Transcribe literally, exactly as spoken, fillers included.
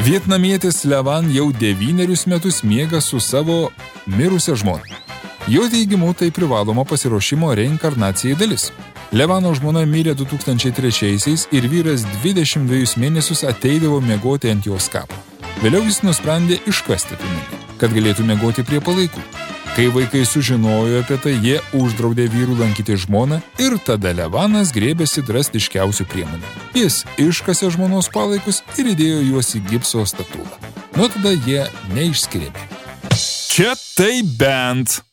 Vietnamietis Levan jau devynerius metus miega su savo mirusia žmona. Jo teigimu tai privaloma pasiruošimo reinkarnacijai dalis. Levano žmona mirė du tūkstančiai trečiaisiais ir vyras dvidešimt dvejus mėnesius ateidavo miegoti ant jos kapo. Vėliau jis nusprendė iškasti tunelį, kad galėtų miegoti prie palaikų. Kai vaikai sužinojo apie tai, jie uždraudė vyrų lankyti žmoną ir tada Levanas grėbėsi drastiškiausių priemonių. Jis iškasė žmonos palaikus ir įdėjo juos į gipso statulą. Nuo tada jie neišskriebė. Čia tai bent.